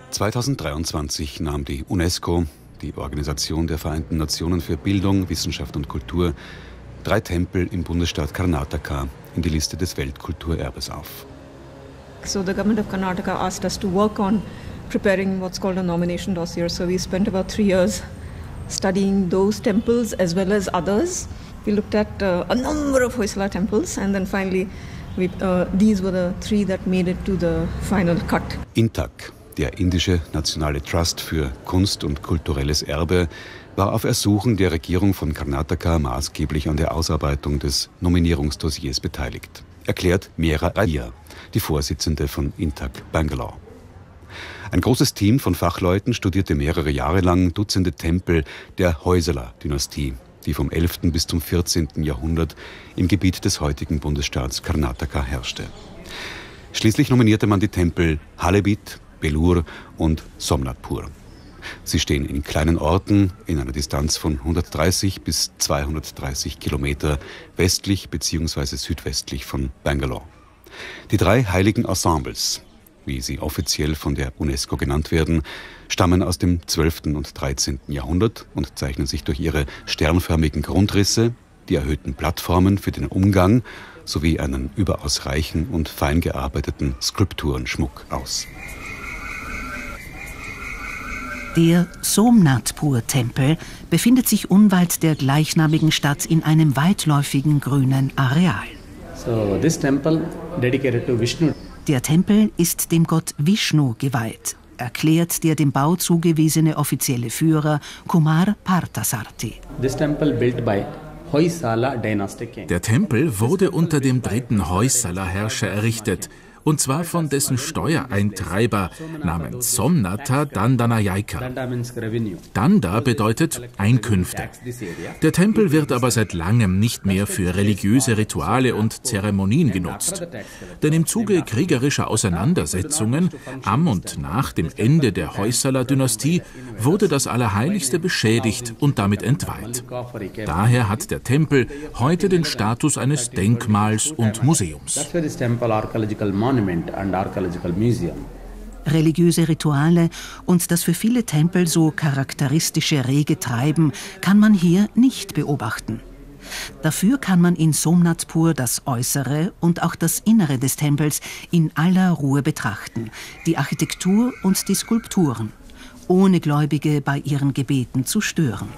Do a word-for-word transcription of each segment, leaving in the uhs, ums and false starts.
zweitausenddreiundzwanzig nahm die UNESCO, die Organisation der Vereinten Nationen für Bildung, Wissenschaft und Kultur, drei Tempel im Bundesstaat Karnataka in die Liste des Weltkulturerbes auf. So the government of Karnataka asked us to work on preparing what's called a nomination dossier. So we spent about three years studying those temples as well as others. We looked at uh, a number of Hoysala temples, and then finally we, uh, these were the three that made it to the final cut. INTAC, der indische nationale Trust für Kunst und kulturelles Erbe, war auf Ersuchen der Regierung von Karnataka maßgeblich an der Ausarbeitung des Nominierungsdossiers beteiligt, erklärt Meera Iyer, die Vorsitzende von INTAC Bangalore. Ein großes Team von Fachleuten studierte mehrere Jahre lang Dutzende Tempel der Hoysala-Dynastie, die vom elften bis zum vierzehnten Jahrhundert im Gebiet des heutigen Bundesstaats Karnataka herrschte. Schließlich nominierte man die Tempel Halebit, Belur und Somnathpur. Sie stehen in kleinen Orten in einer Distanz von hundertdreißig bis zweihundertdreißig Kilometer westlich bzw. südwestlich von Bangalore. Die drei heiligen Ensembles, wie sie offiziell von der UNESCO genannt werden, stammen aus dem zwölften und dreizehnten Jahrhundert und zeichnen sich durch ihre sternförmigen Grundrisse, die erhöhten Plattformen für den Umgang sowie einen überaus reichen und fein gearbeiteten Skulpturenschmuck aus. Der Somnathpur-Tempel befindet sich unweit der gleichnamigen Stadt in einem weitläufigen grünen Areal. So, this temple dedicated to Vishnu. Der Tempel ist dem Gott Vishnu geweiht, erklärt der dem Bau zugewiesene offizielle Führer Kumar Parthasarathi. This temple built by Hoysala dynasty king. Der Tempel wurde unter dem dritten Hoysala-Herrscher errichtet, und zwar von dessen Steuereintreiber namens Somnatha Dandanayaka. Danda bedeutet Einkünfte. Der Tempel wird aber seit langem nicht mehr für religiöse Rituale und Zeremonien genutzt. Denn im Zuge kriegerischer Auseinandersetzungen am und nach dem Ende der Hoysala-Dynastie wurde das Allerheiligste beschädigt und damit entweiht. Daher hat der Tempel heute den Status eines Denkmals und Museums. Religiöse Rituale und das für viele Tempel so charakteristische rege Treiben kann man hier nicht beobachten. Dafür kann man in Somnathpur das Äußere und auch das Innere des Tempels in aller Ruhe betrachten, die Architektur und die Skulpturen, ohne Gläubige bei ihren Gebeten zu stören.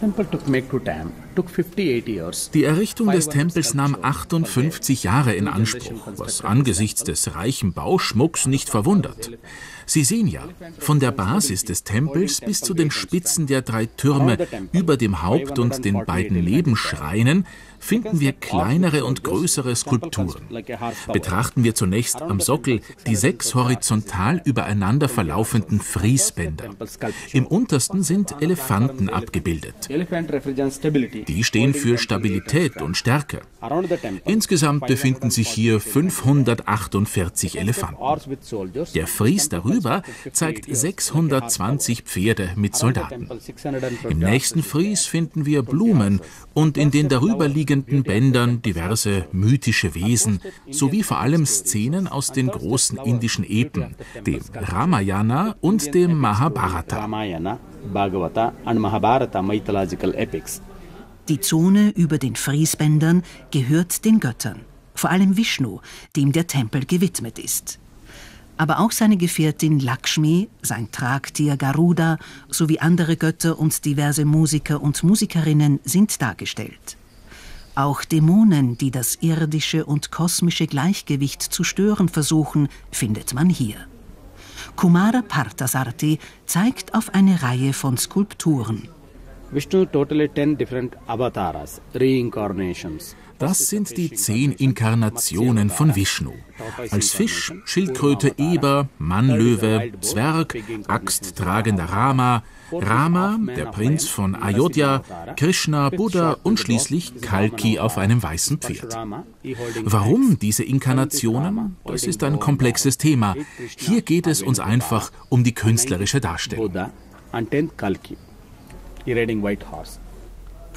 Die Errichtung des Tempels nahm achtundfünfzig Jahre in Anspruch, was angesichts des reichen Bauschmucks nicht verwundert. Sie sehen ja, von der Basis des Tempels bis zu den Spitzen der drei Türme über dem Haupt- und den beiden Nebenschreinen finden wir kleinere und größere Skulpturen. Betrachten wir zunächst am Sockel die sechs horizontal übereinander verlaufenden Friesbänder. Im untersten sind Elefanten abgebildet. Die stehen für Stabilität und Stärke. Insgesamt befinden sich hier fünfhundertachtundvierzig Elefanten. Der Fries darüber zeigt sechshundertzwanzig Pferde mit Soldaten. Im nächsten Fries finden wir Blumen und in den darüberliegenden Bändern diverse mythische Wesen sowie vor allem Szenen aus den großen indischen Epen, dem Ramayana und dem Mahabharata. Die Zone über den Friesbändern gehört den Göttern, vor allem Vishnu, dem der Tempel gewidmet ist. Aber auch seine Gefährtin Lakshmi, sein Tragtier Garuda sowie andere Götter und diverse Musiker und Musikerinnen sind dargestellt. Auch Dämonen, die das irdische und kosmische Gleichgewicht zu stören versuchen, findet man hier. Kumar Parthasarathi zeigt auf eine Reihe von Skulpturen. Vishnu totally ten different avatars, reincarnations. Das sind die zehn Inkarnationen von Vishnu. Als Fisch, Schildkröte, Eber, Mannlöwe, Zwerg, axttragender Rama, Rama, der Prinz von Ayodhya, Krishna, Buddha und schließlich Kalki auf einem weißen Pferd. Warum diese Inkarnationen? Das ist ein komplexes Thema. Hier geht es uns einfach um die künstlerische Darstellung. Riding white horse.